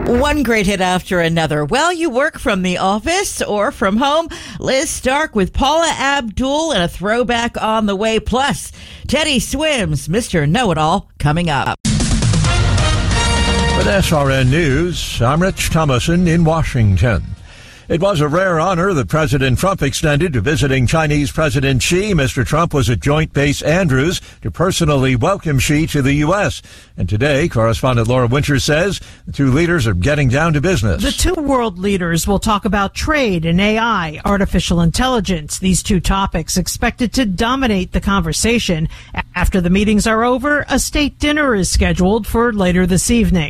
One great hit after another. Well, you work from the office or from home. Liz Stark with Paula Abdul and a throwback on the way. Plus, Teddy Swims, Mr. Know-It-All, coming up. With SRN News, I'm Rich Thomason in Washington. It was a rare honor that President Trump extended to visiting Chinese President Xi. Mr. Trump was at Joint Base Andrews to personally welcome Xi to the U.S. And today, correspondent Laura Winters says the two leaders are getting down to business. The two world leaders will talk about trade and AI, artificial intelligence. These two topics expected to dominate the conversation. After the meetings are over, a state dinner is scheduled for later this evening.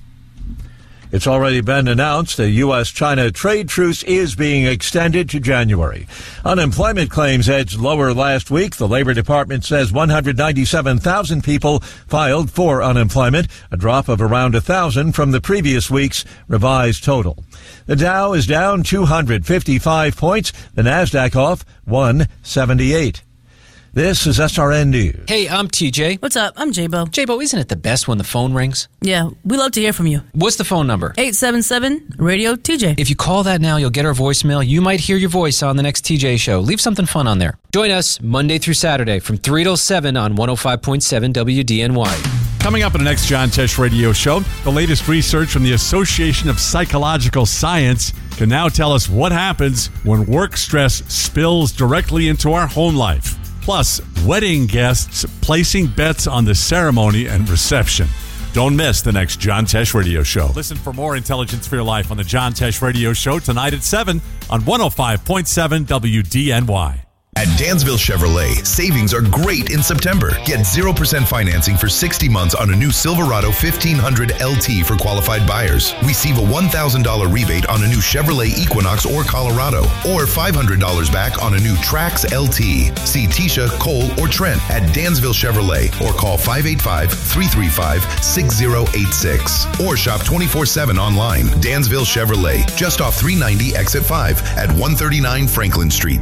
It's already been announced a U.S.-China trade truce is being extended to January. Unemployment claims edged lower last week. The Labor Department says 197,000 people filed for unemployment, a drop of around 1,000 from the previous week's revised total. The Dow is down 255 points. The Nasdaq off 178. This is SRN News. Hey, I'm TJ. What's up? I'm J-Bo. J-Bo, isn't it the best when the phone rings? Yeah, we love to hear from you. What's the phone number? 877-RADIO-TJ. If you call that now, you'll get our voicemail. You might hear your voice on the next TJ show. Leave something fun on there. Join us Monday through Saturday from 3 till 7 on 105.7 WDNY. Coming up in the next John Tesh Radio Show, the latest research from the Association of Psychological Science can now tell us what happens when work stress spills directly into our home life. Plus, wedding guests placing bets on the ceremony and reception. Don't miss the next John Tesh Radio Show. Listen for more intelligence for your life on the John Tesh Radio Show tonight at 7 on 105.7 WDNY. At Dansville Chevrolet, savings are great in September. Get 0% financing for 60 months on a new Silverado 1500 LT for qualified buyers. Receive a $1,000 rebate on a new Chevrolet Equinox or Colorado, or $500 back on a new Trax LT. See Tisha, Cole, or Trent at Dansville Chevrolet, or call 585-335-6086. Or shop 24/7 online. Dansville Chevrolet, just off 390 Exit 5 at 139 Franklin Street.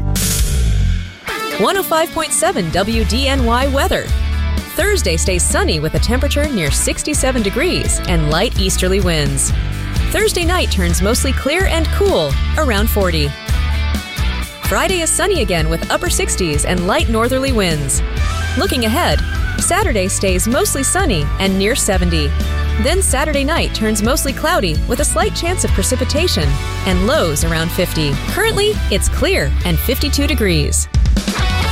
105.7 WDNY weather. Thursday stays sunny with a temperature near 67 degrees and light easterly winds. Thursday night turns mostly clear and cool, around 40. Friday is sunny again with upper 60s and light northerly winds. Looking ahead, Saturday stays mostly sunny and near 70. Then Saturday night turns mostly cloudy with a slight chance of precipitation and lows around 50. Currently, it's clear and 52 degrees.